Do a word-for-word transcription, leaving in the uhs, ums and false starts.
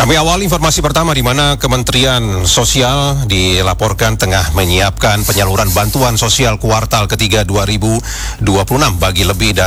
Kami awal informasi pertama di mana Kementerian Sosial dilaporkan tengah menyiapkan penyaluran bantuan sosial kuartal ketiga dua ribu dua puluh enam bagi lebih dari